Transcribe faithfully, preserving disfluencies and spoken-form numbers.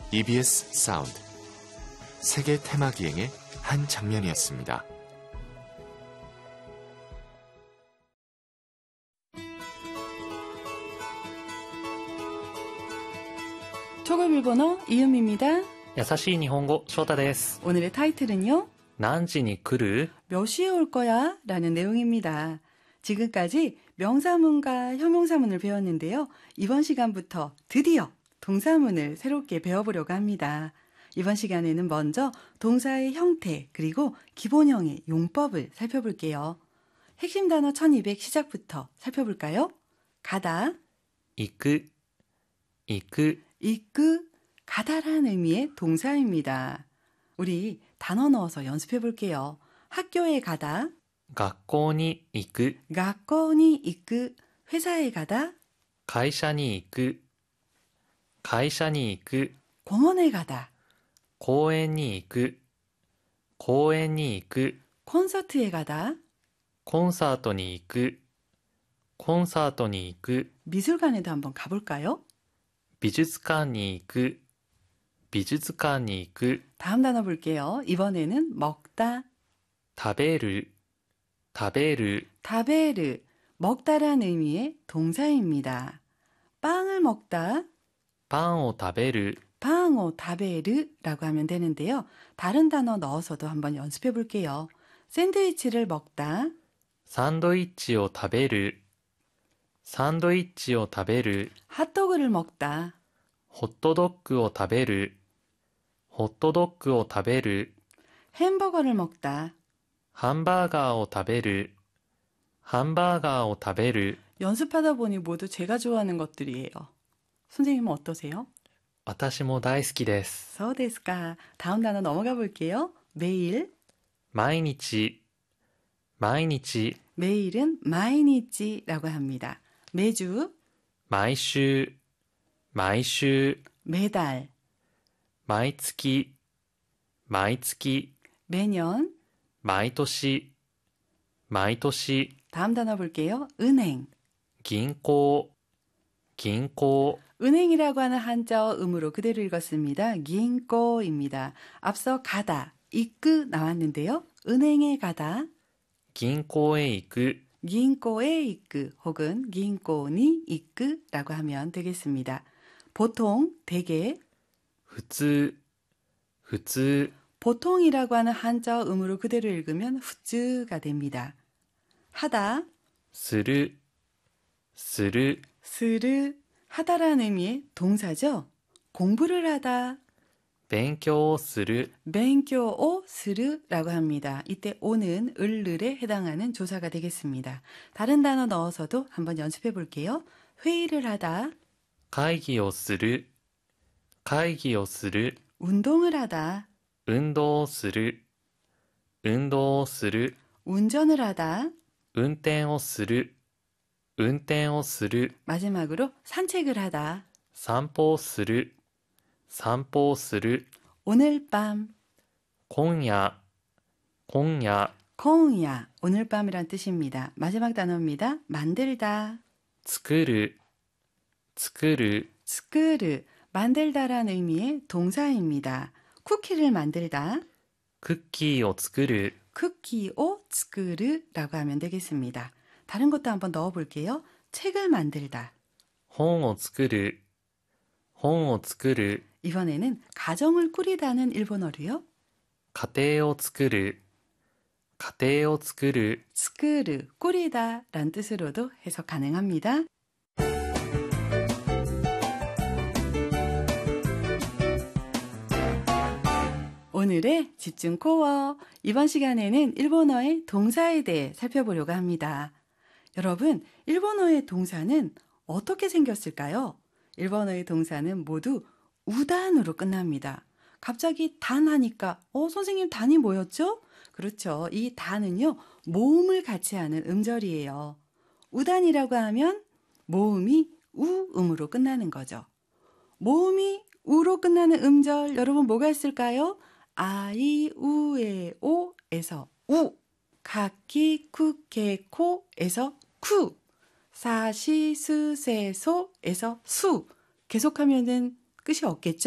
이비에스 사운드 세계 테마 기행의 한 장면이었습니다. 초급 일본어 이은미입니다. 優しい日本語翔太です。 오늘의 타이틀은요. 何時に来る? 몇 시에 올 거야? 라는 내용입니다. 지금까지 명사문과 형용사문을 배웠는데요. 이번 시간부터 드디어 동사문을 새롭게 배워보려고 합니다. 이번 시간에는 먼저 동사의 형태 그리고 기본형의 용법을 살펴볼게요. 핵심 단어 천이백 시작부터 살펴볼까요? 가다, 行く、行く、 이끄, 가다라는 의미의 동사입니다. 우리 단어 넣어서 연습해 볼게요. 학교에 가다, 学校に行く、 학교니 이끄, 회사에 가다, 会社に行く、会社に行く、 공원에 가다, 公園に行く、公園に行く、 콘서트에 가다, コンサートに行く、コンサートに行く、 미술관에도 한번 가볼까요? 美術館に行く、美術館に行く、 다음 단어 볼게요. 이번에는 먹다, 食べる、食べる、 다베르, 먹다라는 의미의 동사입니다. 빵을 먹다, パンを食べる、 방어 다베르라고 하면 되는데요. 다른 단어 넣어서도 한번 연습해 볼게요. 샌드위치를 먹다, サンドイッチを食べる、サンドイッチを食べる、 핫도그를 먹다, ホットドッグを食べる、ホットドッグを食べる、 햄버거를 먹다. ハンバーガーを食べる、ハンバーガーを食べる。 연습하다 보니 모두 제가 좋아하는 것들이에요. 선생님은 어떠세요? 私も大好きです。 そうですか. 다음 단어 넘어가 볼게요. 매일, 毎日、毎日、 매일은 마이니치라고 합니다. 매주, 毎週、毎週、 매달, 毎月、毎月、 매년. 毎年、毎年、 다음 단어 볼게요. 은행. 銀行、銀行、 은행이라고 하는 한자어음으로 그대로 읽었습니다. 긴꼬입니다. 앞서 가다, 이끄 나왔는데요. 은행에 가다, 銀行へ行く、 긴꼬에 이끄 혹은 긴꼬니 이끄라고 하면 되겠습니다. 보통, 대개, 普通、普通、 보통이라고 하는 한자어음으로 그대로 읽으면 후즈가 됩니다. 하다, する、する、 스르, 하다라는 의미의 동사죠. 공부를 하다, 勉強をする、 뱅교오 스르라고 합니다. 이때 오는 을을에 해당하는 조사가 되겠습니다. 다른 단어 넣어서도 한번 연습해 볼게요. 회의를 하다, 会議をする、会議をする、 운동을 하다, 運動をする、運動をする、 운전을 하다, 運転をする、運転をする、 마지막으로 산책을 하다, 散歩をする、散歩をする、 오늘 밤, 今夜、今夜、 코우야, 오늘 밤이란 뜻입니다. 마지막 단어입니다. 만들다, 作る、作る、 스크르, 만들다라는 의미의 동사입니다. 쿠키를 만들다, クッキーを作る、 쿠키오 스크르라고 하면 되겠습니다. 다른 것도 한번 넣어볼게요. 책을 만들다. 本を作る、本を作る、 이번에는 가정을 꾸리다는 일본어로요. 家庭を作る、家庭を作る、 스크르, 꾸리다 라는 뜻으로도 해석 가능합니다. 오늘의 집중 코어. 이번 시간에는 일본어의 동사에 대해 살펴보려고 합니다. 여러분, 일본어의 동사는 어떻게 생겼을까요? 일본어의 동사는 모두 우단으로 끝납니다. 갑자기 단 하니까 어 선생님 단이 뭐였죠? 그렇죠. 이 단은요. 모음을 같이 하는 음절이에요. 우단이라고 하면 모음이 우음으로 끝나는 거죠. 모음이 우로 끝나는 음절 여러분 뭐가 있을까요? 아이 우에 오에서 우, 가키 쿠케코에서 쿠, 사시스세소에서 수. 계속하면은 끝이 없겠죠?